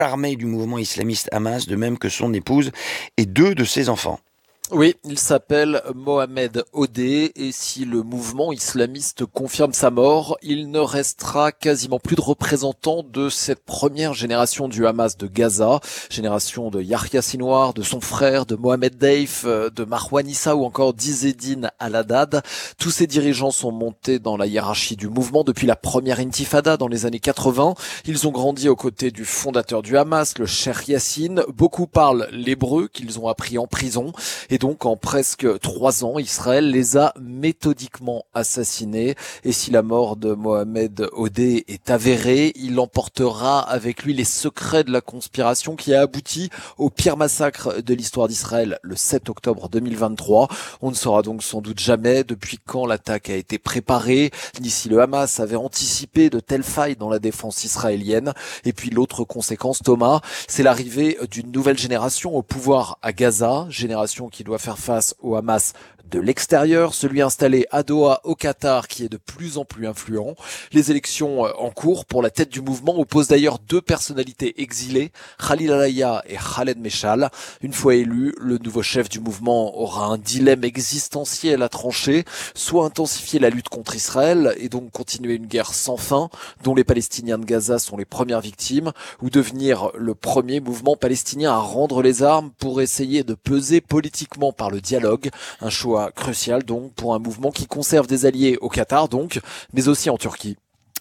armé du mouvement islamiste Hamas, de même que son épouse et 2 de ses enfants. Oui, il s'appelle Mohamed Odeh et si le mouvement islamiste confirme sa mort, il ne restera quasiment plus de représentants de cette première génération du Hamas de Gaza, génération de Yahya Sinwar, de son frère, de Mohamed Deif, de Marwan Issa ou encore d'Izzeddine Al-Haddad. Tous ces dirigeants sont montés dans la hiérarchie du mouvement depuis la première intifada dans les années 80. Ils ont grandi aux côtés du fondateur du Hamas, le Cheikh Yassine. Beaucoup parlent l'hébreu qu'ils ont appris en prison. Et donc, en presque 3 ans, Israël les a méthodiquement assassinés. Et si la mort de Mohamed Odeh est avérée, il emportera avec lui les secrets de la conspiration qui a abouti au pire massacre de l'histoire d'Israël le 7 octobre 2023. On ne saura donc sans doute jamais depuis quand l'attaque a été préparée, ni si le Hamas avait anticipé de telles failles dans la défense israélienne. Et puis l'autre conséquence, Thomas, c'est l'arrivée d'une nouvelle génération au pouvoir à Gaza, génération qui doit faire face au Hamas de l'extérieur, celui installé à Doha au Qatar qui est de plus en plus influent. Les élections en cours pour la tête du mouvement opposent d'ailleurs 2 personnalités exilées, Khalil Alaya et Khaled Meshal. Une fois élu, le nouveau chef du mouvement aura un dilemme existentiel à trancher, soit intensifier la lutte contre Israël et donc continuer une guerre sans fin dont les Palestiniens de Gaza sont les premières victimes, ou devenir le premier mouvement palestinien à rendre les armes pour essayer de peser politiquement par le dialogue, un choix crucial donc pour un mouvement qui conserve des alliés au Qatar donc, mais aussi en Turquie.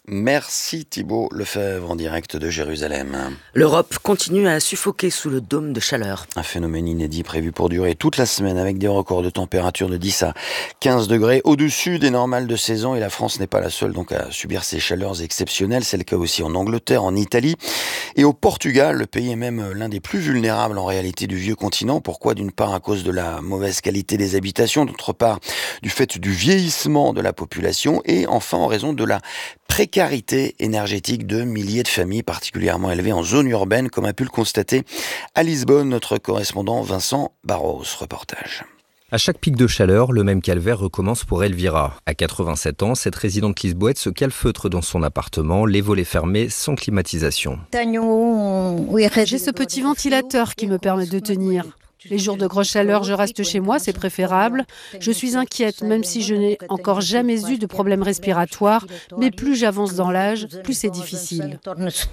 Merci Thibault Lefebvre en direct de Jérusalem. L'Europe continue à suffoquer sous le dôme de chaleur. Un phénomène inédit prévu pour durer toute la semaine avec des records de température de 10 à 15 degrés au-dessus des normales de saison et la France n'est pas la seule donc à subir ces chaleurs exceptionnelles. C'est le cas aussi en Angleterre, en Italie et au Portugal. Le pays est même l'un des plus vulnérables en réalité du vieux continent. Pourquoi ? D'une part à cause de la mauvaise qualité des habitations, d'autre part du fait du vieillissement de la population et enfin en raison de la précarité énergétique de milliers de familles particulièrement élevées en zone urbaine, comme a pu le constater à Lisbonne notre correspondant Vincent Barros. Reportage. À chaque pic de chaleur, le même calvaire recommence pour Elvira. À 87 ans, cette résidente lisboète se calfeutre dans son appartement, les volets fermés, sans climatisation. J'ai ce petit ventilateur qui me permet de tenir. Les jours de grosse chaleur, je reste chez moi, c'est préférable. Je suis inquiète, même si je n'ai encore jamais eu de problème respiratoire, mais plus j'avance dans l'âge, plus c'est difficile.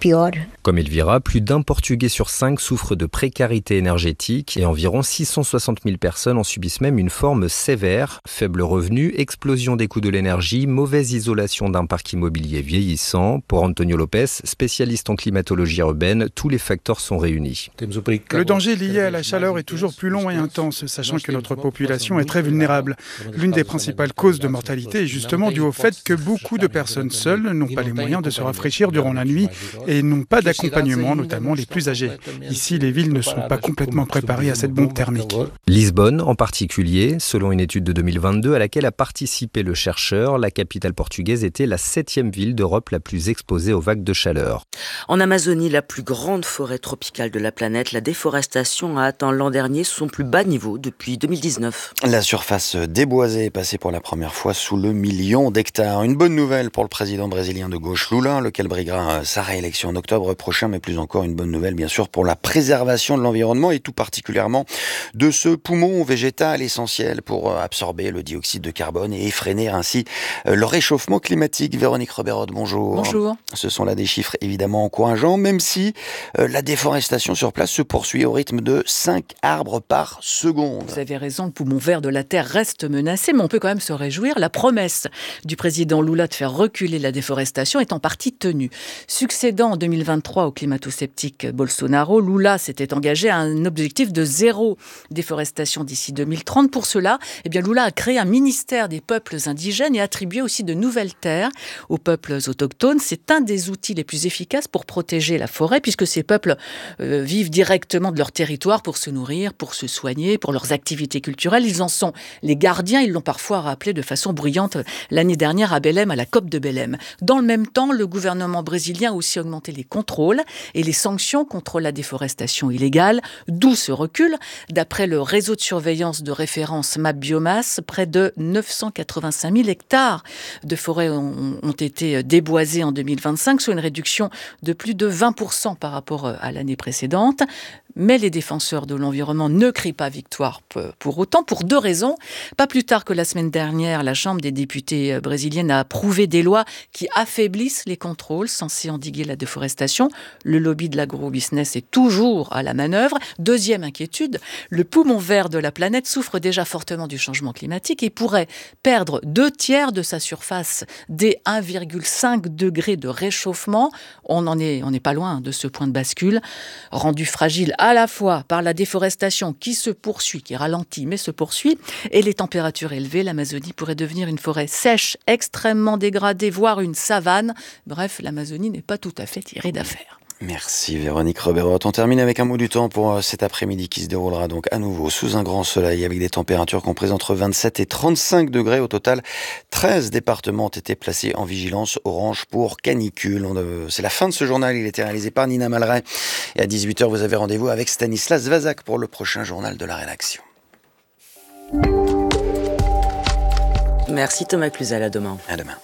Comme Elvira, plus d'1 Portugais sur 5 souffre de précarité énergétique et environ 660 000 personnes en subissent même une forme sévère. Faible revenu, explosion des coûts de l'énergie, mauvaise isolation d'un parc immobilier vieillissant. Pour Antonio Lopez, spécialiste en climatologie urbaine, tous les facteurs sont réunis. Le danger lié à la chaleur est toujours plus long et intense, sachant que notre population est très vulnérable. L'une des principales causes de mortalité est justement due au fait que beaucoup de personnes seules n'ont pas les moyens de se rafraîchir durant la nuit et n'ont pas d'accompagnement, notamment les plus âgés. Ici, les villes ne sont pas complètement préparées à cette bombe thermique. Lisbonne, en particulier, selon une étude de 2022 à laquelle a participé le chercheur, la capitale portugaise était la 7e ville d'Europe la plus exposée aux vagues de chaleur. En Amazonie, la plus grande forêt tropicale de la planète, la déforestation a atteint l'an dernier son plus bas niveau depuis 2019. La surface déboisée est passée pour la première fois sous le 1 million d'hectares. Une bonne nouvelle pour le président brésilien de gauche Lula, lequel briguera sa réélection en octobre prochain, mais plus encore une bonne nouvelle bien sûr pour la préservation de l'environnement et tout particulièrement de ce poumon végétal essentiel pour absorber le dioxyde de carbone et freiner ainsi le réchauffement climatique. Véronique Reberod, bonjour. Bonjour. Ce sont là des chiffres évidemment encourageants, même si la déforestation sur place se poursuit au rythme de 5 arbres par seconde. Vous avez raison, le poumon vert de la Terre reste menacé, mais on peut quand même se réjouir. La promesse du président Lula de faire reculer la déforestation est en partie tenue. Succédant en 2023 au climato-sceptique Bolsonaro, Lula s'était engagé à un objectif de 0 déforestation d'ici 2030. Pour cela, Lula a créé un ministère des peuples indigènes et attribué aussi de nouvelles terres aux peuples autochtones. C'est un des outils les plus efficaces pour protéger la forêt, puisque ces peuples vivent directement de leur territoire pour se nourrir, venir pour se soigner, pour leurs activités culturelles. Ils en sont les gardiens. Ils l'ont parfois rappelé de façon bruyante l'année dernière à Belém, à la COP de Belém. Dans le même temps, le gouvernement brésilien a aussi augmenté les contrôles et les sanctions contre la déforestation illégale. D'où ce recul. D'après le réseau de surveillance de référence MapBiomass, près de 985 000 hectares de forêts ont été déboisés en 2025, soit une réduction de plus de 20% par rapport à l'année précédente. Mais les défenseurs de l'environnement ne crient pas victoire pour autant, pour deux raisons. Pas plus tard que la semaine dernière, la Chambre des députés brésilienne a approuvé des lois qui affaiblissent les contrôles censés endiguer la déforestation. Le lobby de l'agro-business est toujours à la manœuvre. Deuxième inquiétude, le poumon vert de la planète souffre déjà fortement du changement climatique et pourrait perdre 2/3 de sa surface dès 1,5 degré de réchauffement. On n'est pas loin de ce point de bascule, rendu fragile à la fois par la déforestation qui se poursuit, qui ralentit mais se poursuit, et les températures élevées. L'Amazonie pourrait devenir une forêt sèche, extrêmement dégradée, voire une savane. Bref, l'Amazonie n'est pas tout à fait tirée d'affaire. Merci Véronique Roberot. On termine avec un mot du temps pour cet après-midi qui se déroulera donc à nouveau sous un grand soleil avec des températures comprises entre 27 et 35 degrés. Au total, 13 départements ont été placés en vigilance orange pour canicule. C'est la fin de ce journal. Il a été réalisé par Nina Malray. Et à 18h, vous avez rendez-vous avec Stanislas Vazak pour le prochain journal de la rédaction. Merci Thomas Cluzel, à demain. À demain.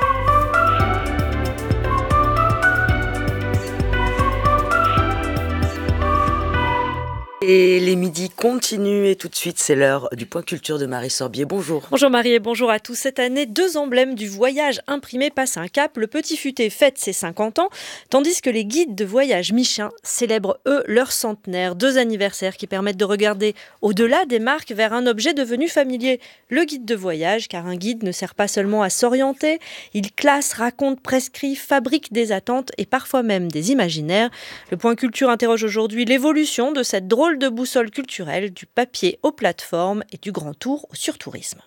Et les midis continuent et tout de suite c'est l'heure du point culture de Marie Sorbier. Bonjour. Bonjour Marie et bonjour à tous. Cette année, 2 emblèmes du voyage imprimés passent un cap. Le Petit Futé fête ses 50 ans, tandis que les guides de voyage Michelin célèbrent eux leur centenaire. 2 anniversaires qui permettent de regarder au-delà des marques vers un objet devenu familier. Le guide de voyage, car un guide ne sert pas seulement à s'orienter, il classe, raconte, prescrit, fabrique des attentes et parfois même des imaginaires. Le point culture interroge aujourd'hui l'évolution de cette drôle de boussole culturelle, du papier aux plateformes et du grand tour au surtourisme.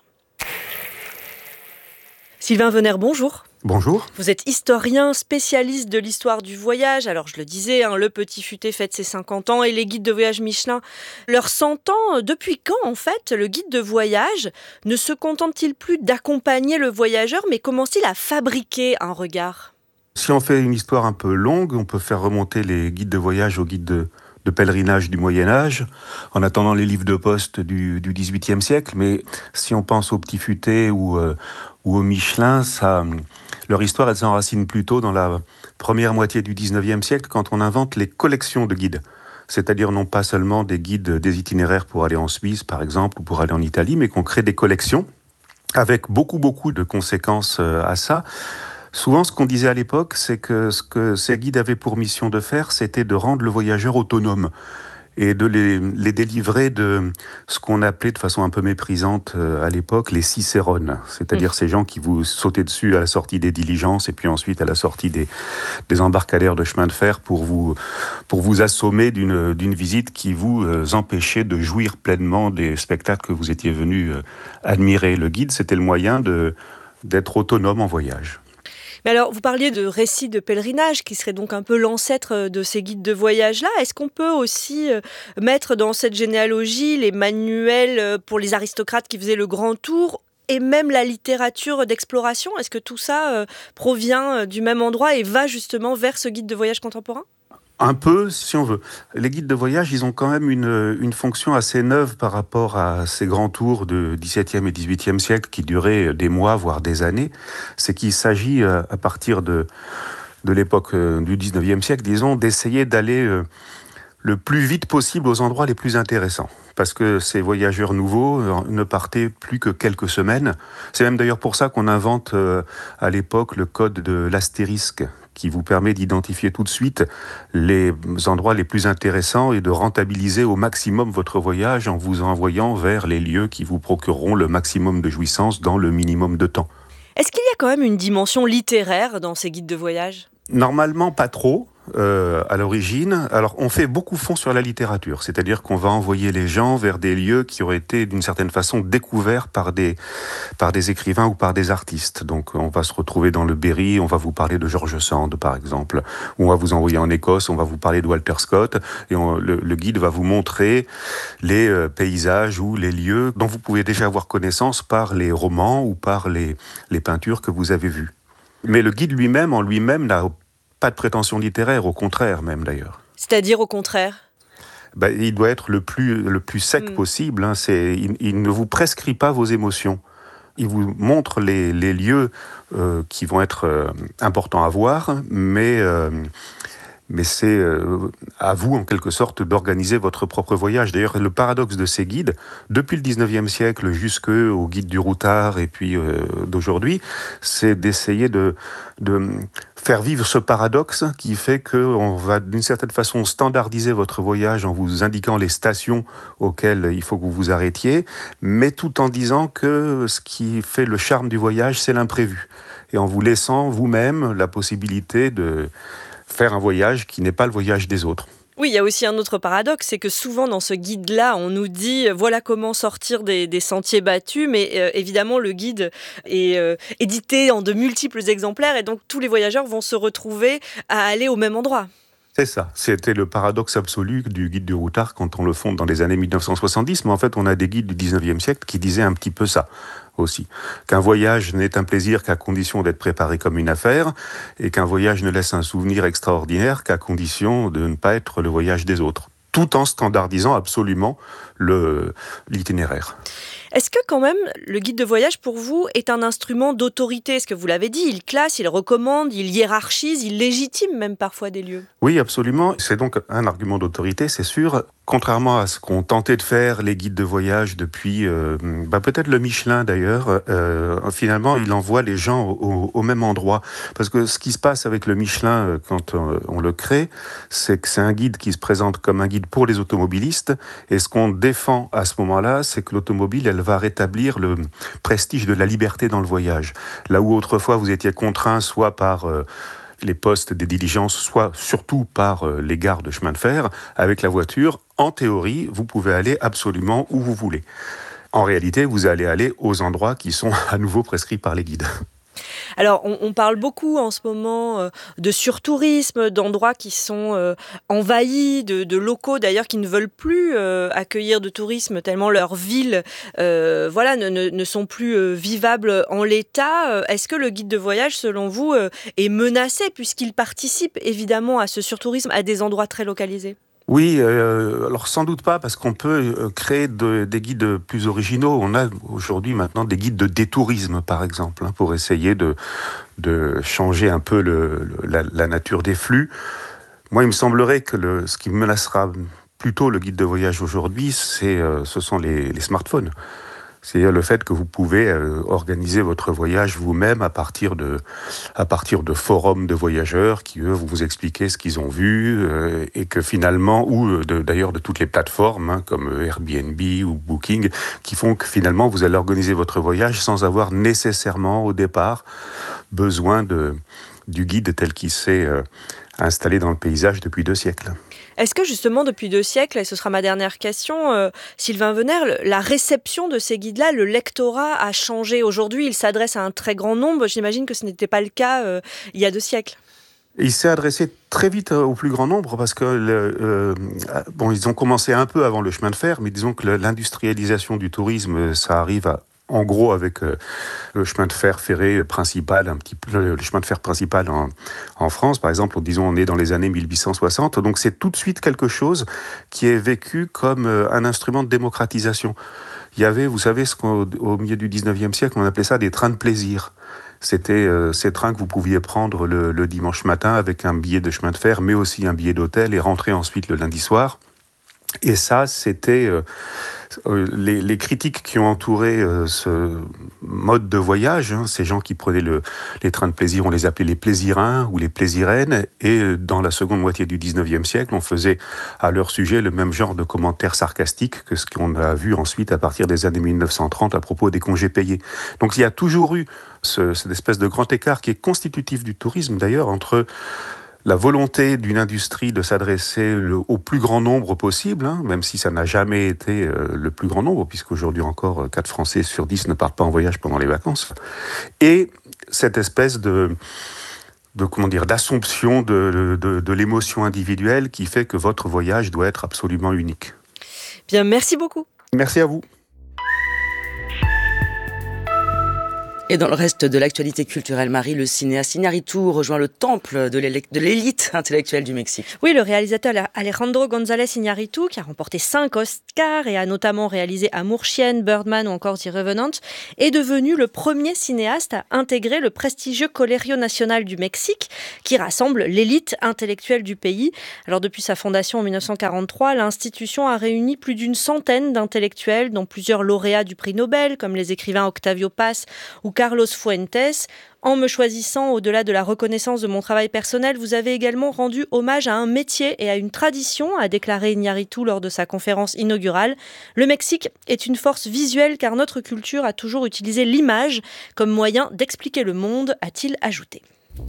Sylvain Venère, bonjour. Bonjour. Vous êtes historien, spécialiste de l'histoire du voyage. Alors je le disais, le Petit Futé fête ses 50 ans et les guides de voyage Michelin leurs 100 ans. Depuis quand, en fait, le guide de voyage ne se contente-t-il plus d'accompagner le voyageur, mais commence-t-il à fabriquer un regard ? Si on fait une histoire un peu longue, on peut faire remonter les guides de voyage aux guides de pèlerinage du Moyen-Âge, en attendant les livres de poste du XVIIIe siècle. Mais si on pense au Petit Futé ou au Michelin, leur histoire, elle s'enracine plutôt dans la première moitié du XIXe siècle, quand on invente les collections de guides. C'est-à-dire non pas seulement des guides, des itinéraires pour aller en Suisse, par exemple, ou pour aller en Italie, mais qu'on crée des collections avec beaucoup de conséquences à ça. Souvent, ce qu'on disait à l'époque, c'est que ce que ces guides avaient pour mission de faire, c'était de rendre le voyageur autonome et de les délivrer de ce qu'on appelait de façon un peu méprisante à l'époque les cicérones, c'est-à-dire ces gens qui vous sautaient dessus à la sortie des diligences et puis ensuite à la sortie des embarcadères de chemin de fer pour vous assommer d'une visite qui vous empêchait de jouir pleinement des spectacles que vous étiez venu admirer. Le guide, c'était le moyen d'être autonome en voyage. Mais alors, vous parliez de récits de pèlerinage, qui serait donc un peu l'ancêtre de ces guides de voyage-là. Est-ce qu'on peut aussi mettre dans cette généalogie les manuels pour les aristocrates qui faisaient le grand tour et même la littérature d'exploration ? Est-ce que tout ça provient du même endroit et va justement vers ce guide de voyage contemporain ? Un peu, si on veut. Les guides de voyage, ils ont quand même une fonction assez neuve par rapport à ces grands tours de XVIIe et XVIIIe siècle qui duraient des mois, voire des années. C'est qu'il s'agit, à partir de l'époque du XIXe siècle, disons, d'essayer d'aller le plus vite possible aux endroits les plus intéressants. Parce que ces voyageurs nouveaux ne partaient plus que quelques semaines. C'est même d'ailleurs pour ça qu'on invente à l'époque le code de l'astérisque, qui vous permet d'identifier tout de suite les endroits les plus intéressants et de rentabiliser au maximum votre voyage en vous envoyant vers les lieux qui vous procureront le maximum de jouissance dans le minimum de temps. Est-ce qu'il y a quand même une dimension littéraire dans ces guides de voyage ? Normalement, pas trop. à l'origine. Alors, on fait beaucoup fond sur la littérature, c'est-à-dire qu'on va envoyer les gens vers des lieux qui auraient été d'une certaine façon découverts par des écrivains ou par des artistes. Donc, on va se retrouver dans le Berry, on va vous parler de George Sand, par exemple, ou on va vous envoyer en Écosse, on va vous parler de Walter Scott, et le guide va vous montrer les paysages ou les lieux dont vous pouvez déjà avoir connaissance par les romans ou par les peintures que vous avez vues. Mais le guide lui-même, en lui-même, n'a pas de prétention littéraire, au contraire même d'ailleurs. C'est-à-dire au contraire ? Il doit être le plus sec possible. Hein. Il ne vous prescrit pas vos émotions. Il vous montre les lieux qui vont être importants à voir, mais c'est à vous, en quelque sorte, d'organiser votre propre voyage. D'ailleurs, le paradoxe de ces guides, depuis le 19e siècle jusqu'au guide du routard et puis d'aujourd'hui, c'est d'essayer de faire vivre ce paradoxe qui fait qu'on va, d'une certaine façon, standardiser votre voyage en vous indiquant les stations auxquelles il faut que vous vous arrêtiez, mais tout en disant que ce qui fait le charme du voyage, c'est l'imprévu. Et en vous laissant vous-même la possibilité de faire un voyage qui n'est pas le voyage des autres. Oui, il y a aussi un autre paradoxe, c'est que souvent dans ce guide-là, on nous dit voilà comment sortir des sentiers battus, mais évidemment le guide est édité en de multiples exemplaires et donc tous les voyageurs vont se retrouver à aller au même endroit. C'est ça, c'était le paradoxe absolu du guide du routard quand on le fonde dans les années 1970, mais en fait on a des guides du 19e siècle qui disaient un petit peu ça aussi, qu'un voyage n'est un plaisir qu'à condition d'être préparé comme une affaire, et qu'un voyage ne laisse un souvenir extraordinaire qu'à condition de ne pas être le voyage des autres, tout en standardisant absolument l'itinéraire. Est-ce que quand même, le guide de voyage, pour vous, est un instrument d'autorité ? Est-ce que vous l'avez dit, il classe, il recommande, il hiérarchise, il légitime même parfois des lieux ? Oui, absolument. C'est donc un argument d'autorité, c'est sûr. Contrairement à ce qu'ont tenté de faire les guides de voyage depuis, peut-être le Michelin d'ailleurs, finalement, il envoie les gens au même endroit. Parce que ce qui se passe avec le Michelin quand on le crée, c'est que c'est un guide qui se présente comme un guide pour les automobilistes. Et ce qu'on défend à ce moment-là, c'est que l'automobile, elle va rétablir le prestige de la liberté dans le voyage. Là où autrefois vous étiez contraint soit par les postes des diligences, soit surtout par les gares de chemin de fer, avec la voiture, en théorie, vous pouvez aller absolument où vous voulez. En réalité, vous allez aller aux endroits qui sont à nouveau prescrits par les guides. Alors, on parle beaucoup en ce moment de surtourisme, d'endroits qui sont envahis, de locaux d'ailleurs qui ne veulent plus accueillir de tourisme tellement leurs villes ne sont plus vivables en l'état. Est-ce que le guide de voyage, selon vous, est menacé puisqu'il participe évidemment à ce surtourisme à des endroits très localisés ? Oui, alors sans doute pas, parce qu'on peut créer des guides plus originaux. On a aujourd'hui maintenant des guides de détourisme, par exemple, pour essayer de changer un peu la nature des flux. Moi, il me semblerait que ce qui menacera plutôt le guide de voyage aujourd'hui, ce sont les smartphones. C'est-à-dire le fait que vous pouvez organiser votre voyage vous-même à partir de forums de voyageurs qui, eux, vont vous expliquer ce qu'ils ont vu et que finalement, d'ailleurs de toutes les plateformes comme Airbnb ou Booking, qui font que finalement vous allez organiser votre voyage sans avoir nécessairement au départ besoin du guide tel qu'il s'est installé dans le paysage depuis 2 siècles. Est-ce que justement, depuis 2 siècles, et ce sera ma dernière question, Sylvain Venère, la réception de ces guides-là, le lectorat a changé aujourd'hui, il s'adresse à un très grand nombre, j'imagine que ce n'était pas le cas il y a 2 siècles. Il s'est adressé très vite au plus grand nombre parce que ils ont commencé un peu avant le chemin de fer, mais disons que l'industrialisation du tourisme, ça arrive en gros avec le chemin de fer ferré principal, le chemin de fer principal en France, par exemple, disons on est dans les années 1860, donc c'est tout de suite quelque chose qui est vécu comme un instrument de démocratisation. Il y avait, vous savez, au milieu du 19e siècle, on appelait ça des trains de plaisir. C'était ces trains que vous pouviez prendre le dimanche matin avec un billet de chemin de fer, mais aussi un billet d'hôtel et rentrer ensuite le lundi soir. Et ça, c'était les critiques qui ont entouré ce mode de voyage, ces gens qui prenaient les trains de plaisir, on les appelait les plaisirins ou les plaisirènes, et dans la seconde moitié du 19e siècle, on faisait à leur sujet le même genre de commentaires sarcastiques que ce qu'on a vu ensuite à partir des années 1930 à propos des congés payés. Donc il y a toujours eu cette espèce de grand écart qui est constitutif du tourisme d'ailleurs entre la volonté d'une industrie de s'adresser au plus grand nombre possible, même si ça n'a jamais été le plus grand nombre, puisqu'aujourd'hui encore 4 Français sur 10 ne partent pas en voyage pendant les vacances, et cette espèce d'assomption de l'émotion individuelle qui fait que votre voyage doit être absolument unique. Bien, merci beaucoup. Merci à vous. Et dans le reste de l'actualité culturelle, Marie, le cinéaste Iñárritu rejoint le temple de l'élite intellectuelle du Mexique. Oui, le réalisateur Alejandro González Iñárritu, qui a remporté 5 Oscars et a notamment réalisé Amour Chien, Birdman ou encore The Revenant, est devenu le premier cinéaste à intégrer le prestigieux Colegio Nacional du Mexique, qui rassemble l'élite intellectuelle du pays. Alors depuis sa fondation en 1943, l'institution a réuni plus d'une centaine d'intellectuels, dont plusieurs lauréats du prix Nobel, comme les écrivains Octavio Paz ou Carlos Fuentes. En me choisissant, au-delà de la reconnaissance de mon travail personnel, vous avez également rendu hommage à un métier et à une tradition, a déclaré Iñárritu lors de sa conférence inaugurale. Le Mexique est une force visuelle car notre culture a toujours utilisé l'image comme moyen d'expliquer le monde, a-t-il ajouté.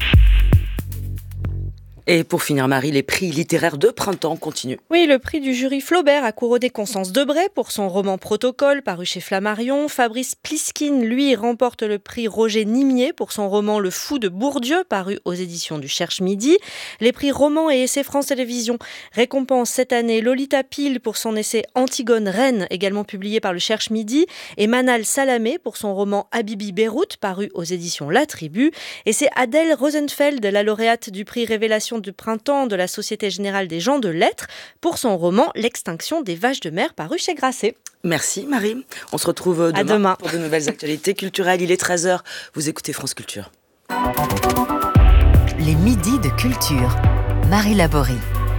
Et pour finir, Marie, les prix littéraires de printemps continuent. Oui, le prix du jury Flaubert a couronné Constance Debray pour son roman Protocole, paru chez Flammarion. Fabrice Pliskin, lui, remporte le prix Roger Nimier pour son roman Le Fou de Bourdieu, paru aux éditions du Cherche Midi. Les prix Romans et Essais France Télévisions récompensent cette année Lolita Pile pour son essai Antigone Reine, également publié par le Cherche Midi, et Manal Salamé pour son roman Habibi Beyrouth, paru aux éditions La Tribu. Et c'est Adèle Rosenfeld, la lauréate du prix Révélation de printemps de la Société Générale des Gens de Lettres, pour son roman L'extinction des vaches de mer, paru chez Grasset. Merci Marie. On se retrouve demain pour de nouvelles actualités culturelles. Il est 13h. Vous écoutez France Culture. Les midis de culture. Marie Laborie.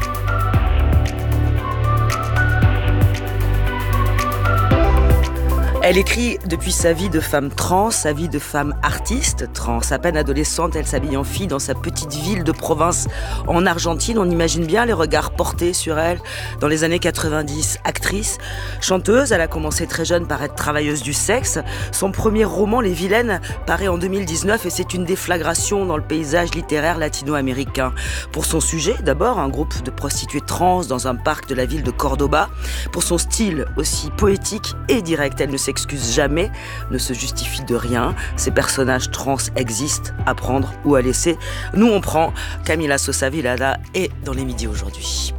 Elle écrit depuis sa vie de femme trans, sa vie de femme artiste trans. À peine adolescente, elle s'habille en fille dans sa petite ville de province en Argentine. On imagine bien les regards portés sur elle dans les années 90. Actrice, chanteuse, elle a commencé très jeune par être travailleuse du sexe. Son premier roman, Les Vilaines, paraît en 2019 et c'est une déflagration dans le paysage littéraire latino-américain. Pour son sujet, d'abord, un groupe de prostituées trans dans un parc de la ville de Cordoba. Pour son style aussi poétique et direct, elle ne s'excuse jamais, ne se justifie de rien. Ces personnages trans existent, à prendre ou à laisser. Nous, on prend. Camila Sosa Villada est dans les midis aujourd'hui.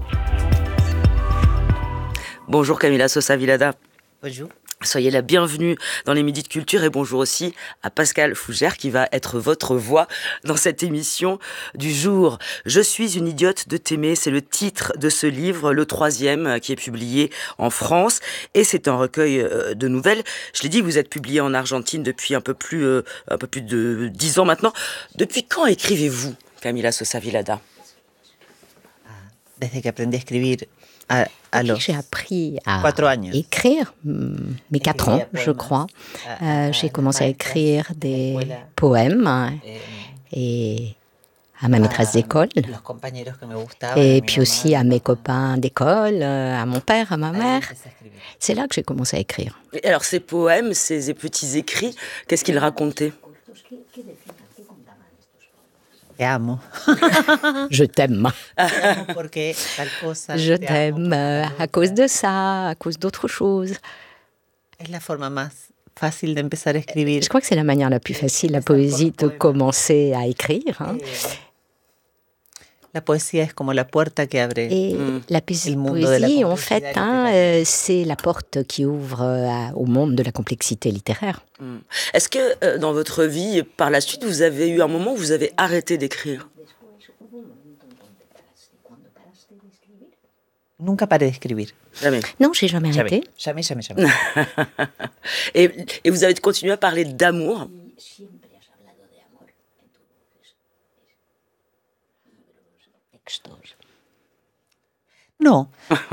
Bonjour Camila Sosa Villada. Bonjour. Soyez la bienvenue dans les Midis de Culture et bonjour aussi à Pascal Fougère qui va être votre voix dans cette émission du jour. Je suis une idiote de t'aimer, c'est le titre de ce livre, le 3e qui est publié en France et c'est un recueil de nouvelles. Je l'ai dit, vous êtes publié en Argentine depuis un peu plus de 10 ans maintenant. Depuis quand écrivez-vous, Camila Sosa Villada? Desde que aprendí a escribir. J'ai appris à écrire, mes 4 ans, je crois. J'ai commencé à écrire des poèmes et à ma maîtresse d'école. Et puis aussi à mes copains d'école, à mon père, à ma mère. C'est là que j'ai commencé à écrire. Et alors ces poèmes, ces petits écrits, qu'est-ce qu'ils racontaient? Je t'aime. Je t'aime à cause de ça, à cause d'autre chose. Je crois que c'est la manière la plus facile, la poésie, de commencer à écrire. Hein. La poésie est comme la porte qui abre. Et la poésie, en fait, c'est la porte qui ouvre au monde de la complexité littéraire. Est-ce que dans votre vie, par la suite, vous avez eu un moment où vous avez arrêté d'écrire? Nunca paré d'escribir. Jamais. Non, j'ai jamais arrêté. Jamais. Et vous avez continué à parler d'amour. No.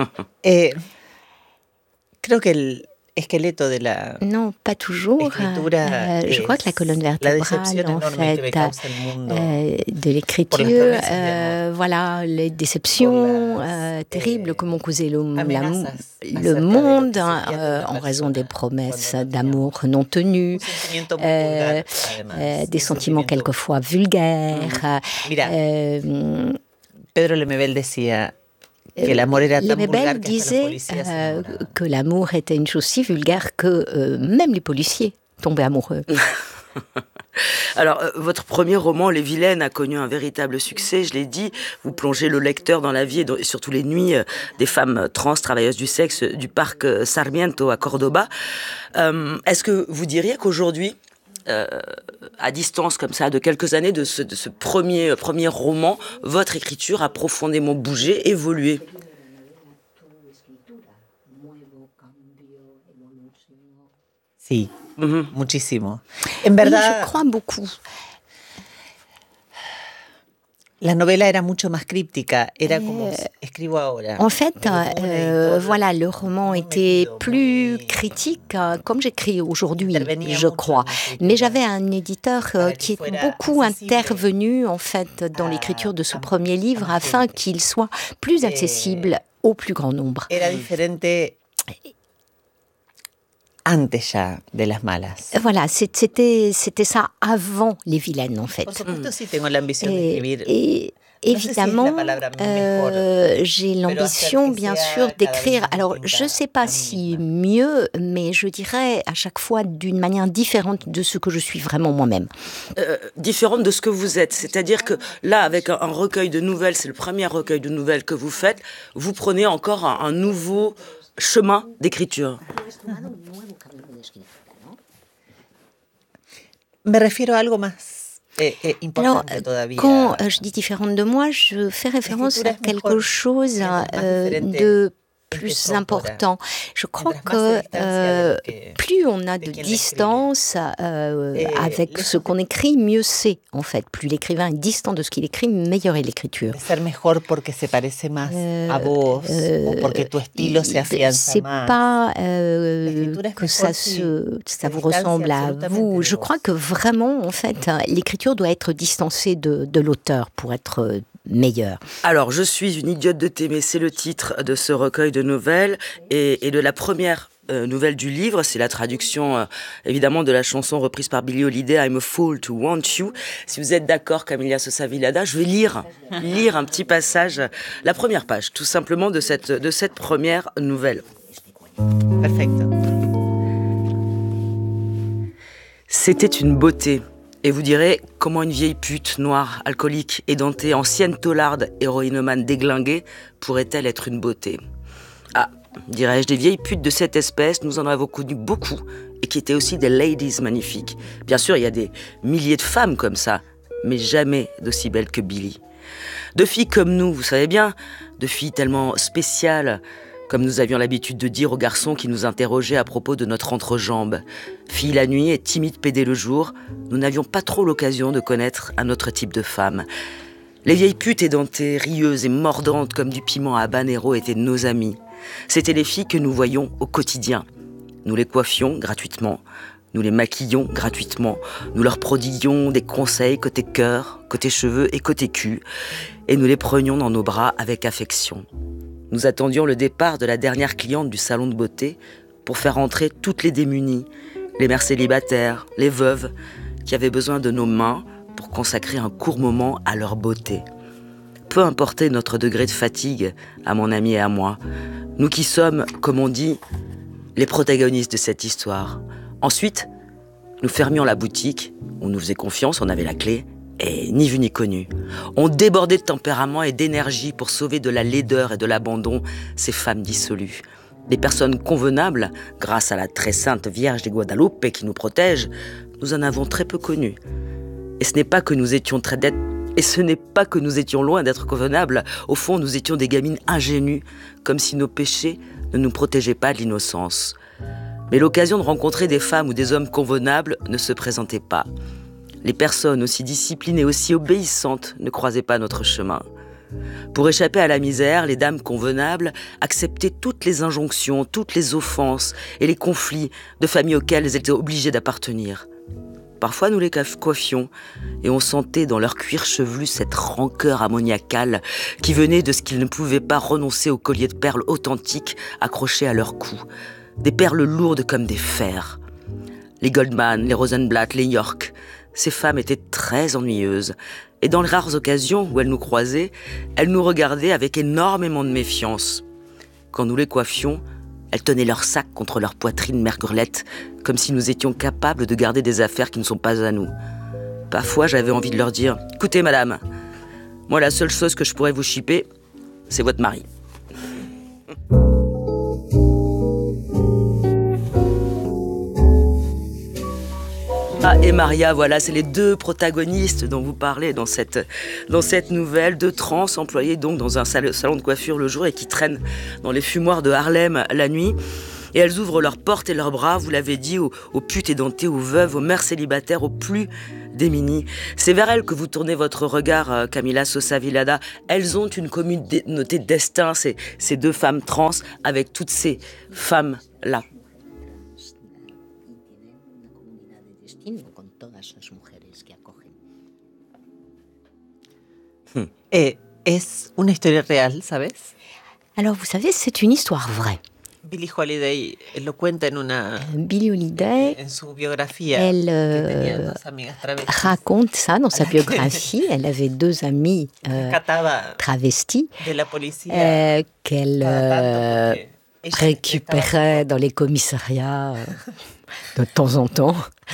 Creo que el esqueleto de la Non, pas toujours. Je crois que la colonne vertébrale, en fait, de l'écriture, voilà, les déceptions terribles que m'ont causé le monde en raison des promesses d'amour non tenues, des sentiments quelquefois vulgaires. Pedro Lemebel disait que l'amour était une chose si vulgaire que même les policiers tombaient amoureux. Alors, votre premier roman, Les Vilaines, a connu un véritable succès, je l'ai dit. Vous plongez le lecteur dans la vie et surtout les nuits des femmes trans, travailleuses du sexe, du parc Sarmiento à Cordoba. Est-ce que vous diriez qu'aujourd'hui, à distance comme ça, de quelques années de ce premier roman, votre écriture a profondément bougé, évolué? Sí, muchísimo. En verdad, oui, je crois beaucoup. La novela era mucho más críptica, era como escribo ahora. En fait, voilà, le roman était plus critique, comme j'écris aujourd'hui, je crois. Mais j'avais un éditeur qui est beaucoup intervenu, en fait, dans l'écriture de ce premier livre, afin qu'il soit plus accessible au plus grand nombre. Era diferente antes ya de las malas. Voilà, c'était ça avant Les Vilaines, en fait. Por supuesto, sí tengo la ambición de escribir. Évidemment, j'ai l'ambition, bien sûr, d'écrire. Alors, je ne sais pas si mieux, mais je dirais à chaque fois d'une manière différente de ce que je suis vraiment moi-même. Différente de ce que vous êtes. C'est-à-dire que là, avec un recueil de nouvelles, c'est le premier recueil de nouvelles que vous faites, vous prenez encore un nouveau chemin d'écriture. Me refiero a algo más. Alors, quand je dis différente de moi, je fais référence à quelque chose de plus important. Je crois que plus on a de distance avec ce qu'on écrit, mieux c'est, en fait. Plus l'écrivain est distant de ce qu'il écrit, meilleure est l'écriture. C'est pas que ça vous ressemble à vous. Je crois que vraiment, en fait, l'écriture doit être distancée de l'auteur pour être meilleur. Alors, Je suis une idiote de t'aimer, c'est le titre de ce recueil de nouvelles et de la première nouvelle du livre, c'est la traduction évidemment de la chanson reprise par Billie Holiday, I'm a fool to want you. Si vous êtes d'accord, Camilla Sosa Villada, je vais lire un petit passage, la première page, tout simplement de cette première nouvelle. Perfect. C'était une beauté. Et vous direz, comment une vieille pute, noire, alcoolique, édentée, ancienne taularde, héroïnomane déglinguée, pourrait-elle être une beauté? Ah, dirais-je, des vieilles putes de cette espèce, nous en avons connu beaucoup, et qui étaient aussi des ladies magnifiques. Bien sûr, il y a des milliers de femmes comme ça, mais jamais d'aussi belles que Billie. De filles comme nous, vous savez bien, de filles tellement spéciales, comme nous avions l'habitude de dire aux garçons qui nous interrogeaient à propos de notre entrejambe. Filles la nuit et timides pédées le jour, nous n'avions pas trop l'occasion de connaître un autre type de femme. Les vieilles putes édentées, rieuses et mordantes comme du piment à habanero étaient nos amies. C'étaient les filles que nous voyions au quotidien. Nous les coiffions gratuitement, nous les maquillions gratuitement, nous leur prodiguions des conseils côté cœur, côté cheveux et côté cul, et nous les prenions dans nos bras avec affection. Nous attendions le départ de la dernière cliente du salon de beauté pour faire entrer toutes les démunies, les mères célibataires, les veuves, qui avaient besoin de nos mains pour consacrer un court moment à leur beauté. Peu importait notre degré de fatigue, à mon ami et à moi, nous qui sommes, comme on dit, les protagonistes de cette histoire. Ensuite, nous fermions la boutique, on nous faisait confiance, on avait la clé, et ni vu ni connu. On débordait de tempérament et d'énergie pour sauver de la laideur et de l'abandon ces femmes dissolues. Des personnes convenables, grâce à la très sainte Vierge de Guadalupe qui nous protège, nous en avons très peu connues. Et ce n'est pas que nous étions loin d'être convenables. Au fond, nous étions des gamines ingénues, comme si nos péchés ne nous protégeaient pas de l'innocence. Mais l'occasion de rencontrer des femmes ou des hommes convenables ne se présentait pas. Les personnes aussi disciplinées, aussi obéissantes ne croisaient pas notre chemin. Pour échapper à la misère, les dames convenables acceptaient toutes les injonctions, toutes les offenses et les conflits de familles auxquelles elles étaient obligées d'appartenir. Parfois, nous les coiffions et on sentait dans leur cuir chevelu cette rancœur ammoniacale qui venait de ce qu'ils ne pouvaient pas renoncer aux colliers de perles authentiques accrochés à leur cou. Des perles lourdes comme des fers. Les Goldman, les Rosenblatt, les York, ces femmes étaient très ennuyeuses. Et dans les rares occasions où elle nous croisait, elle nous regardait avec énormément de méfiance. Quand nous les coiffions, elles tenaient leur sac contre leur poitrine mergurlette, comme si nous étions capables de garder des affaires qui ne sont pas à nous. Parfois, j'avais envie de leur dire « Écoutez, madame, moi, la seule chose que je pourrais vous chipper, c'est votre mari. » Et Maria, voilà, c'est les deux protagonistes dont vous parlez dans cette nouvelle, deux trans employées donc dans un salon de coiffure le jour et qui traînent dans les fumoirs de Harlem la nuit. Et elles ouvrent leurs portes et leurs bras, vous l'avez dit, aux putes édentées, aux veuves, aux mères célibataires, aux plus démunies. C'est vers elles que vous tournez votre regard, Camila Sosa Vilada. Elles ont une communauté de destin, ces deux femmes trans, avec toutes ces femmes-là. Es una historia real, ¿sabes? Alors, vous savez, c'est une histoire vraie. Billie Holiday lo cuenta Billie Holiday, en su biografía, elle raconte ça dans sa biographie. Elle avait deux amies travestis qu'elle récupérait dans les commissariats de temps en temps.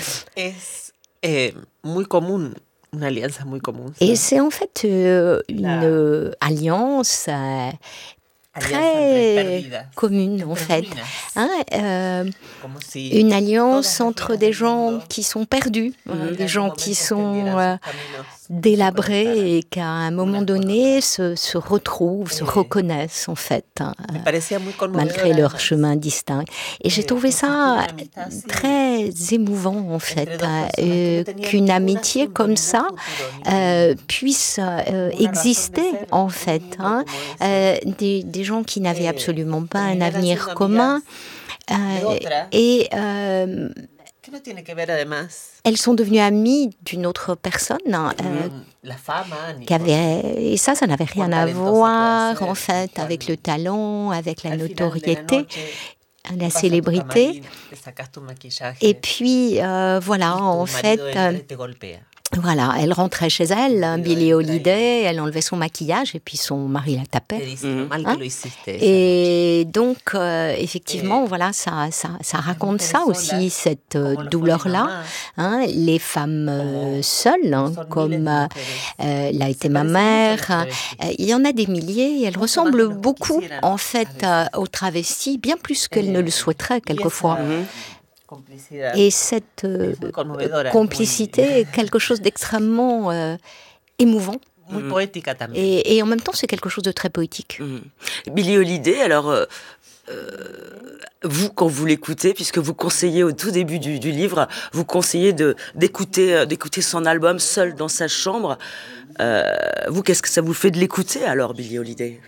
Muy común. Una alianza muy común. Et c'est en fait une alliance très commune en fait. Une alliance entre des gens qui sont perdus, des gens qui sont délabrés et qu'à un moment donné se retrouvent, se reconnaissent en fait, malgré leur chemin distinct. Et j'ai trouvé ça très émouvant en fait, qu'une amitié comme ça puisse exister en fait. Des gens qui n'avaient absolument pas un avenir commun. Elles sont devenues amies d'une autre personne qui avait, et ça n'avait rien à voir en fait avec le talent, avec la notoriété, la célébrité. Et puis voilà, en fait. Voilà, elle rentrait chez elle, Billie Holiday, elle enlevait son maquillage et puis son mari la tapait. Et donc, effectivement, voilà, ça raconte ça aussi, cette douleur-là. Les femmes seules, comme l'a été ma mère, il y en a des milliers et elles ressemblent beaucoup, en fait, aux travestis, bien plus qu'elles ne le souhaiteraient quelquefois. Et cette complicité est quelque chose d'extrêmement émouvant. Et en même temps, c'est quelque chose de très poétique. Billie Holiday, alors, vous, quand vous l'écoutez, puisque vous conseillez au tout début du livre, vous conseillez d'écouter son album seul dans sa chambre. Vous, qu'est-ce que ça vous fait de l'écouter alors, Billie Holiday?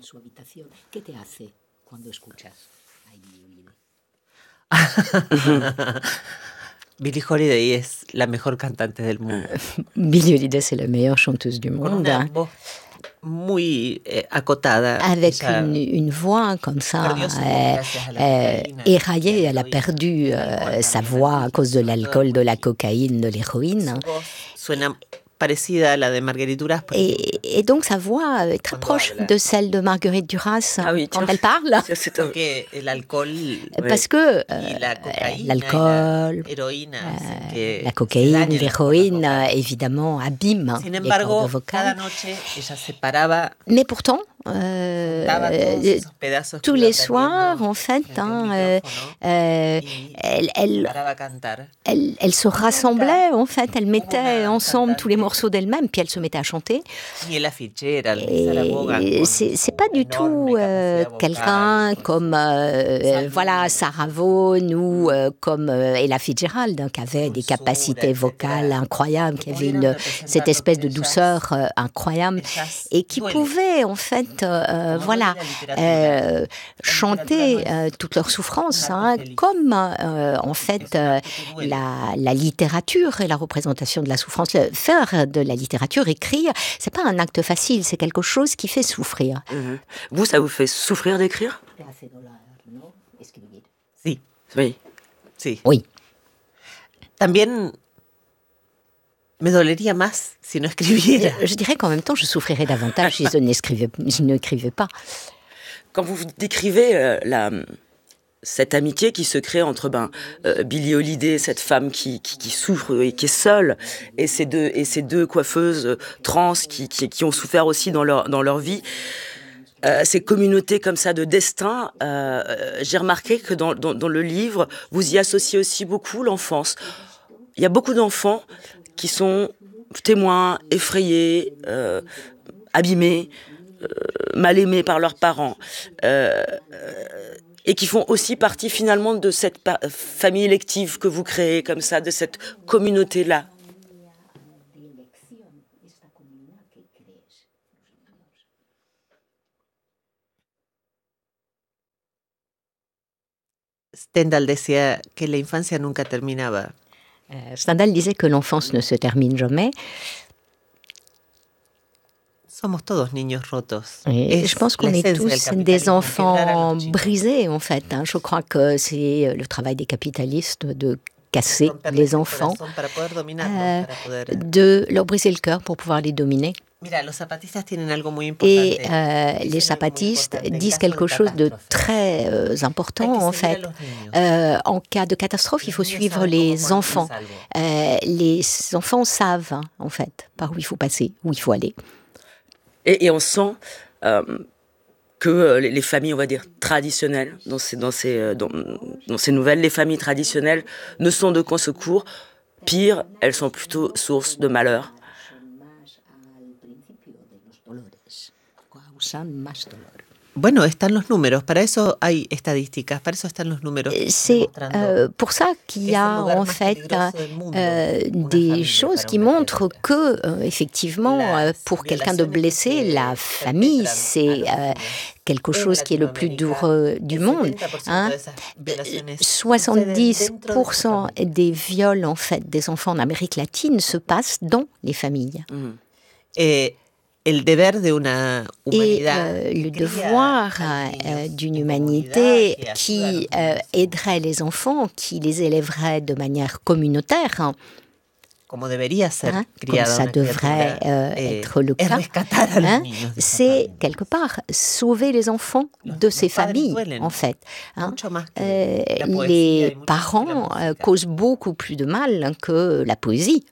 Billie Holiday es la mejor cantante del mundo. Billie Holiday, c'est la meilleure chanteuse du monde. Muy acotada. Avec une voix comme ça, éraillée. Elle a perdu sa voix à cause de l'alcool, de la cocaïne, de l'héroïne. Parecida a la de Marguerite Duras. Et donc sa voix est très proche de celle de Marguerite Duras quand elle parle. Parce que l'alcool, la cocaïne, l'héroïne, évidemment, abîment les cordes vocales. Mais pourtant, tous les soirs, en fait, elle se rassemblait, en fait, elle mettait ensemble tous les morceaux d'elle-même, puis elle se mettait à chanter. Et c'est pas du tout quelqu'un comme voilà, Sarah Vaughan ou comme Ella Fitzgerald, qui avait des capacités vocales incroyables, qui avait cette espèce de douceur incroyable et qui pouvait, en fait, voilà, chanter toutes leurs souffrances, comme en fait la littérature et la représentation de la souffrance. Faire de la littérature, écrire, c'est pas un acte facile, c'est quelque chose qui fait souffrir. Vous, ça vous fait souffrir d'écrire? Si. Oui. Si. Oui. También Je dirais qu'en même temps, je souffrirais davantage si je n'écrivais pas. Quand vous décrivez cette amitié qui se crée entre Billie Holiday, cette femme qui souffre et qui est seule, et ces deux coiffeuses trans qui ont souffert aussi dans leur vie, ces communautés comme ça de destin, j'ai remarqué que dans le livre, vous y associez aussi beaucoup l'enfance. Il y a beaucoup d'enfants qui sont témoins, effrayés, abîmés, mal aimés par leurs parents, et qui font aussi partie finalement de cette famille élective que vous créez comme ça, de cette communauté-là. Stendhal decía que la infancia nunca terminaba. Stendhal disait que l'enfance ne se termine jamais. Somos todos niños rotos. Et je pense qu'on est tous des enfants brisés, en fait. Je crois que c'est le travail des capitalistes de casser les enfants, de leur briser le cœur pour pouvoir les dominer. Et les zapatistes disent quelque chose de très important, en fait. En cas de catastrophe, il faut suivre les enfants. Les enfants savent, en fait, par où il faut passer, où il faut aller. Et on sent que les familles, on va dire, traditionnelles, dans ces nouvelles, les familles traditionnelles ne sont d'aucun secours. Pire, elles sont plutôt source de malheur. Bueno, están los números, para eso hay estadísticas, para eso están los números. C'est pour ça qu'il y a en fait des choses qui montrent que, effectivement, pour quelqu'un de blessé, la famille, c'est quelque chose qui est le plus douloureux du monde. 70% des viols, en fait, des enfants en Amérique latine se passent dans les familles. Et le devoir d'une humanité qui aiderait les enfants, qui les élèverait de manière communautaire, comme ça devrait être le cas, c'est quelque part sauver les enfants de ces familles, en fait. Les parents causent beaucoup plus de mal que la poésie.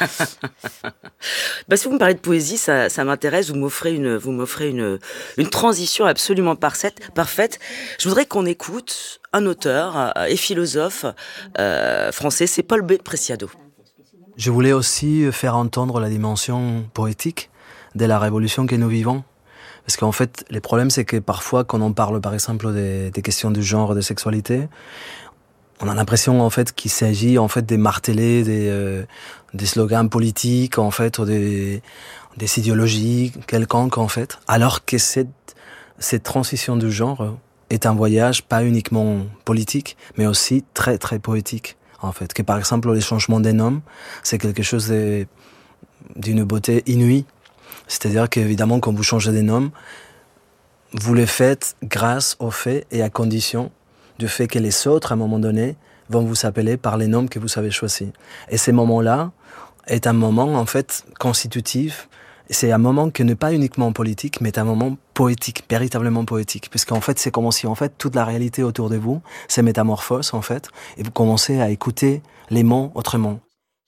Si vous me parlez de poésie, ça m'intéresse. Vous m'offrez une transition absolument parfaite. Je voudrais qu'on écoute un auteur et philosophe français, c'est Paul B. Preciado. Je voulais aussi faire entendre la dimension poétique de la révolution que nous vivons. Parce qu'en fait, le problème, c'est que parfois, quand on parle, par exemple, des questions de genre, de sexualité, on a l'impression, en fait, qu'il s'agit, en fait, de marteler des slogans politiques, en fait, ou des idéologies quelconques, en fait. Alors que cette transition de genre est un voyage pas uniquement politique, mais aussi très, très poétique. En fait, que par exemple le changement des noms, c'est quelque chose d'une beauté inouïe. C'est-à-dire qu'évidemment, quand vous changez des noms, vous le faites grâce au fait et à condition du fait que les autres, à un moment donné, vont vous appeler par les noms que vous avez choisis. Et ce moment-là est un moment, en fait, constitutif. C'est un moment qui n'est pas uniquement politique, mais un moment poétique, véritablement poétique. Puisqu'en fait, c'est comme si, en fait, toute la réalité autour de vous se métamorphose, en fait, et vous commencez à écouter les mots autrement.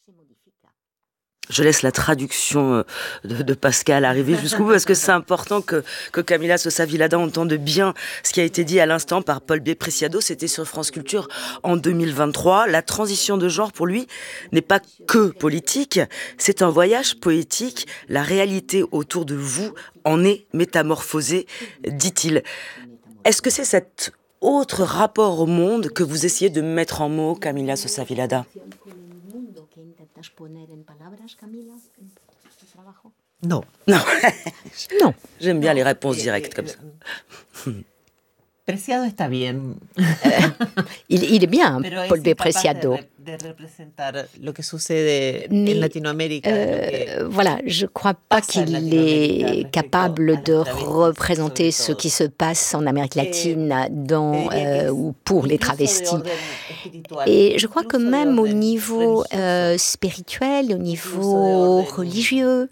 Je laisse la traduction de Pascal arriver jusqu'au bout parce que c'est important que Camila Sosa Villada entende bien ce qui a été dit à l'instant par Paul B. Preciado. C'était sur France Culture en 2023. La transition de genre, pour lui, n'est pas que politique. C'est un voyage poétique. La réalité autour de vous en est métamorphosée, dit-il. Est-ce que c'est cet autre rapport au monde que vous essayez de mettre en mots, Camila Sosa Villada? Non. Non. J'aime bien les réponses directes comme ça. Preciado está bien. Il est bien, Paul B. Preciado. Mais voilà, je ne crois pas qu'il est capable de représenter ce qui se passe en Amérique latine ou pour les travestis. Et je crois que même au niveau spirituel, au niveau religieux,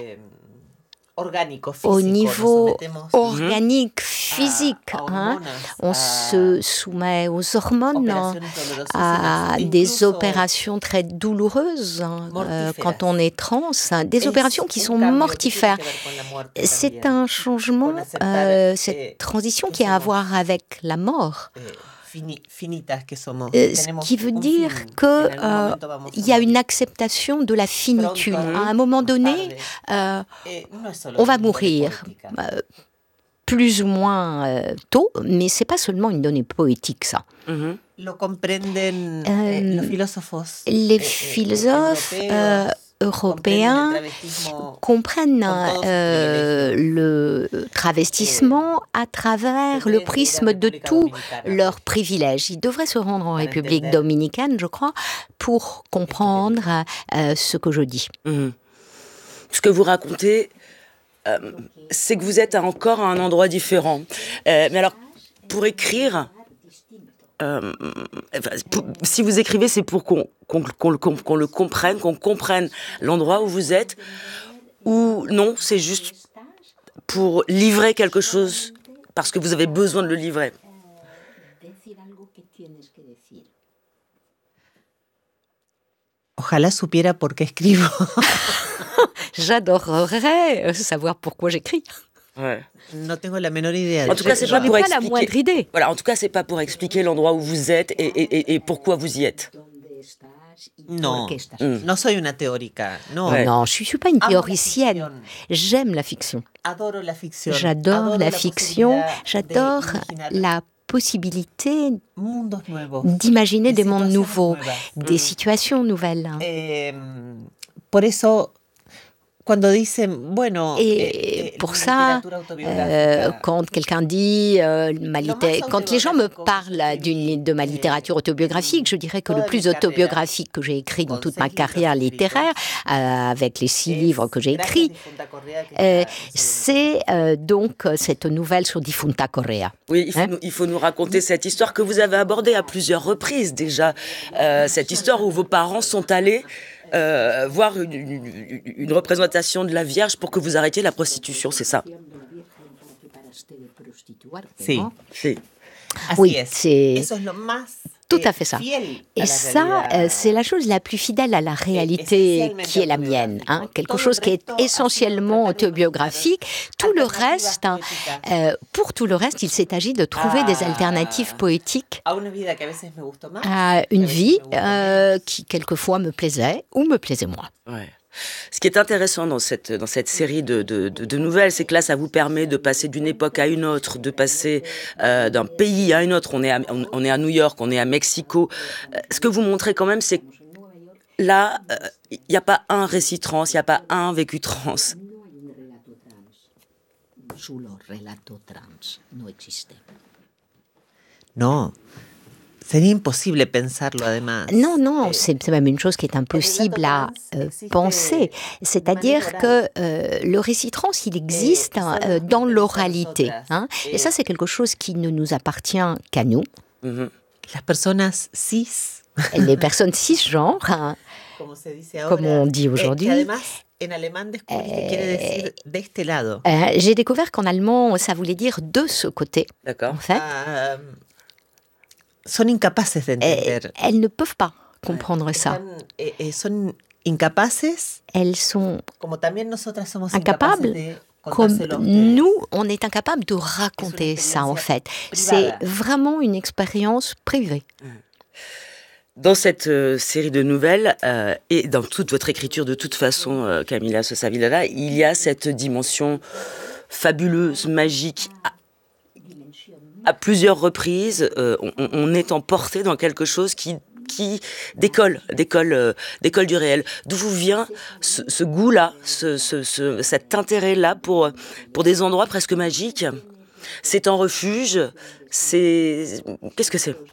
au niveau organique, physique, on se soumet aux hormones, à des opérations très douloureuses quand on est trans, des opérations qui sont mortifères. C'est un changement, cette transition qui a à voir avec la mort. Ce qui veut dire qu'il y a une acceptation de la finitude. À un moment donné, on va mourir, plus ou moins tôt, mais ce n'est pas seulement une donnée poétique, ça. Les philosophes européens comprennent le travestissement à travers le prisme de tous leurs privilèges. Ils devraient se rendre en République dominicaine, je crois, pour comprendre ce que je dis. Ce que vous racontez, c'est que vous êtes encore à un endroit différent. Mais alors, pour écrire... si vous écrivez, c'est pour qu'on le comprenne, qu'on comprenne l'endroit où vous êtes, ou non, c'est juste pour livrer quelque chose parce que vous avez besoin de le livrer. Ojalá supiera por qué escribo. J'adorerais savoir pourquoi j'écris. Ouais. No tengo la menor idea. En tout cas, c'est pas pour expliquer. La moindre idée. Voilà, en tout cas, c'est pas pour expliquer l'endroit où vous êtes et pourquoi vous y êtes. Non, no soy una teórica. No. Ouais. Non, je suis pas une théoricienne. J'aime la fiction. J'adore la fiction. J'adore la possibilité d'imaginer des mondes nouveaux, des situations nouvelles. Por eso. Et pour ça, quand quelqu'un dit, quand les gens me parlent de ma littérature autobiographique, je dirais que le plus autobiographique que j'ai écrit dans toute ma carrière littéraire, avec les 6 livres que j'ai écrits, c'est donc cette nouvelle sur Difunta Correa. Oui, il faut nous raconter cette histoire que vous avez abordée à plusieurs reprises déjà, cette histoire où vos parents sont allés voir une représentation de la Vierge pour que vous arrêtiez la prostitution, c'est ça? Oui, c'est tout à fait ça. Et ça, c'est la chose la plus fidèle à la réalité qui est la mienne. Quelque chose qui est essentiellement autobiographique. Tout le reste, pour tout le reste, il s'est agi de trouver des alternatives poétiques à une vie qui quelquefois me plaisait ou me plaisait moins. Ouais. Ce qui est intéressant dans cette série de nouvelles, c'est que là, ça vous permet de passer d'une époque à une autre, de passer d'un pays à une autre. On est à New York, on est à Mexico. Ce que vous montrez quand même, c'est que là, il n'y a pas un récit trans, il n'y a pas un vécu trans. Non. Sería imposible pensarlo, además. Non, c'est même une chose qui est impossible à penser. C'est-à-dire que le récit trans, il existe dans l'oralité. Et ça, c'est quelque chose qui ne nous appartient qu'à nous. Las personas cis. Les personnes cisgenres, comme on dit aujourd'hui. J'ai découvert qu'en allemand, ça voulait dire de ce côté. D'accord. En fait. Son incapaces d'entender. Elles ne peuvent pas comprendre ça. Son incapaces. Elles sont incapables. Comme nous, on est incapable de raconter ça, en fait. C'est vraiment une expérience privée. Dans cette série de nouvelles, et dans toute votre écriture de toute façon, Camila Sosa Villalba, il y a cette dimension fabuleuse, magique. À plusieurs reprises, on est emporté dans quelque chose qui décolle du réel. D'où vous vient ce goût-là, cet intérêt-là pour des endroits presque magiques? C'est un refuge. Qu'est-ce que c'est?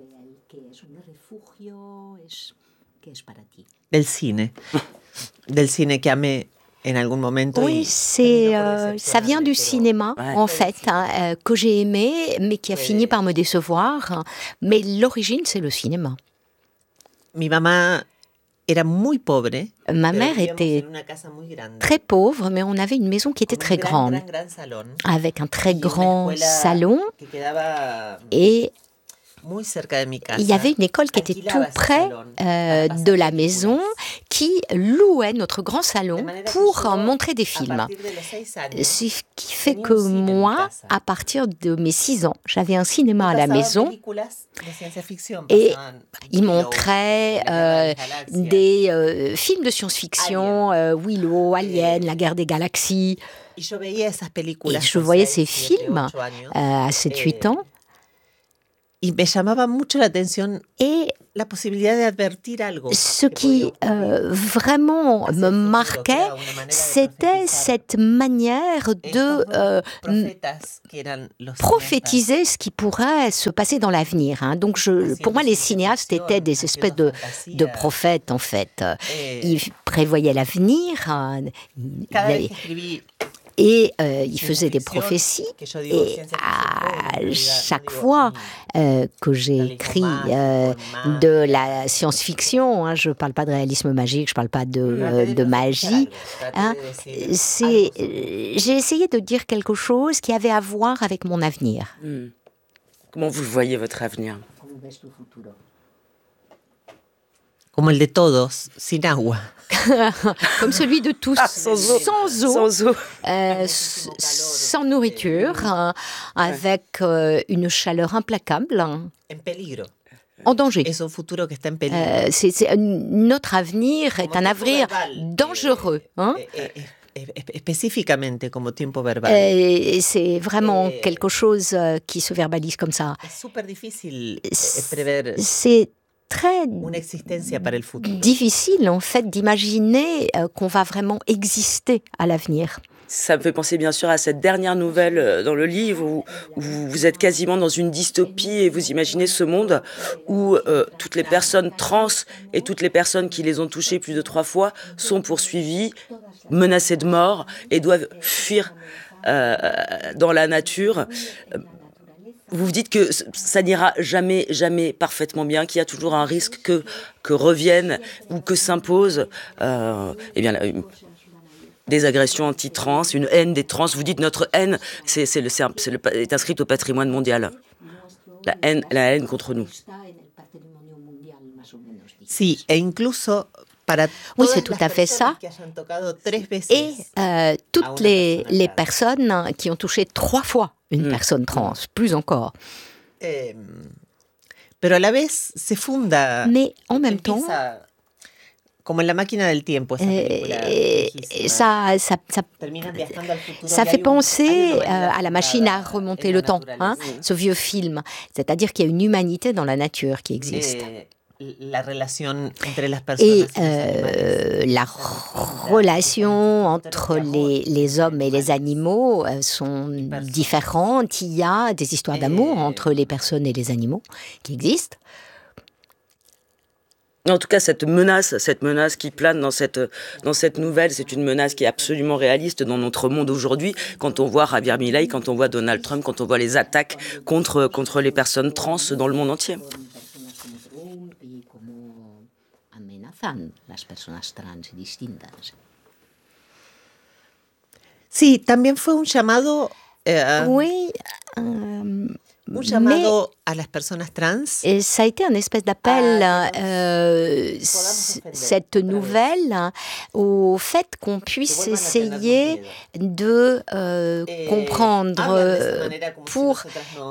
Del cine. Del cine que amé en algún momento. Oui, ça vient du cinéma, en fait, que j'ai aimé, mais qui a fini par me décevoir. Mais l'origine, c'est le cinéma. Mi mamá era muy pobre. Ma mère était très pauvre, mais on avait une maison qui était très grande, avec un très grand salon, et il y avait une école qui était tout près de la maison, qui louait notre grand salon pour montrer des films. Ce qui fait que moi, à partir de mes 6 ans, j'avais un cinéma à la maison et il montrait des films de science-fiction, Willow, Alien, La guerre des galaxies. Et je voyais ces films à 7-8 ans. Y me llamaba mucho la atención la posibilidad de advertir algo. Ce qui vraiment me marquait, c'était cette manière de prophétiser ce qui pourrait se passer dans l'avenir. Hein. Donc, pour moi, les cinéastes étaient des espèces de prophètes, en fait. Ils prévoyaient l'avenir. Et il faisait des prophéties. Et à chaque fois que j'ai écrit de la science-fiction, hein, je ne parle pas de réalisme magique, je ne parle pas de magie, hein, j'ai essayé de dire quelque chose qui avait à voir avec mon avenir. Comment vous voyez votre avenir? Comme el de todos, sin agua. Comme celui de tous, sans eau, sans nourriture, avec une chaleur implacable, en danger. Notre avenir est un avenir dangereux. Hein? Et c'est vraiment quelque chose qui se verbalise comme ça. C'est très difficile, en fait, d'imaginer qu'on va vraiment exister à l'avenir. Ça me fait penser bien sûr à cette dernière nouvelle dans le livre où vous êtes quasiment dans une dystopie et vous imaginez ce monde où toutes les personnes trans et toutes les personnes qui les ont touchées plus de 3 fois sont poursuivies, menacées de mort et doivent fuir dans la nature. Vous vous dites que ça n'ira jamais parfaitement bien, qu'il y a toujours un risque que reviennent ou que s'imposent des agressions anti-trans, une haine des trans. Vous dites notre haine est inscrite au patrimoine mondial. La haine contre nous. Si, e incluso oui, c'est tout à fait ça. Et toutes les personnes qui ont touché 3 fois une personne trans, plus encore. Mais en même temps, comme la machine del tiempo, ça fait penser à la machine à remonter le temps, hein, ce vieux film. C'est-à-dire qu'il y a une humanité dans la nature qui existe. Et la relation entre les hommes et les animaux sont différentes. Il y a des histoires d'amour entre les personnes et les animaux qui existent. En tout cas, cette menace qui plane dans cette nouvelle, c'est une menace qui est absolument réaliste dans notre monde aujourd'hui. Quand on voit Javier Milei, quand on voit Donald Trump, quand on voit les attaques contre les personnes trans dans le monde entier. Las personas trans y distintas. Sí, también fue un llamado. Oui. Un llamado a las personas trans. Et ça a été un espèce d'appel, cette nouvelle, au fait qu'on puisse essayer de comprendre pour...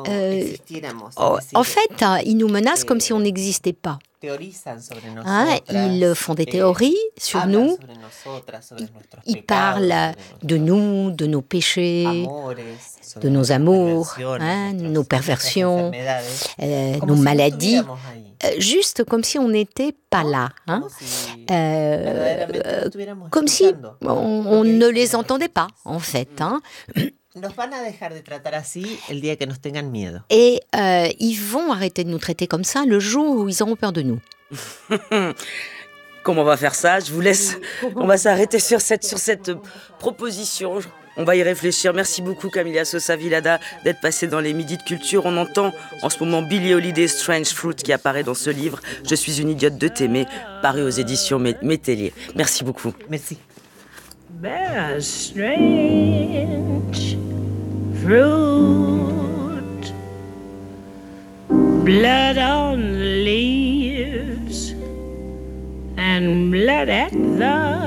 en fait, ils nous menacent comme si on n'existait pas. Hein, ils font des théories sur nous, ils parlent de nous, de nos péchés, de nos amours, hein, nos perversions, nos maladies, juste comme si on n'était pas là, hein, comme si on ne les entendait pas, en fait. Hein. Et ils vont arrêter de nous traiter comme ça le jour où ils auront peur de nous. Comment on va faire ça? Je vous laisse. On va s'arrêter sur cette proposition. On va y réfléchir. Merci beaucoup Camilla Sosa Villada d'être passée dans les Midis de Culture. On entend en ce moment Billie Holiday Strange Fruit qui apparaît dans ce livre Je suis une idiote de t'aimer, paru aux éditions Métellier. Merci beaucoup. Merci. There's strange fruit, blood on the leaves and blood at the